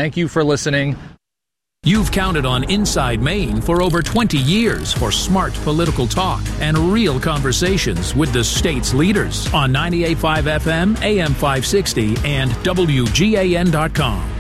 Thank you for listening. You've counted on Inside Maine for over 20 years for smart political talk and real conversations with the state's leaders on 98.5 FM, AM 560, and WGAN.com.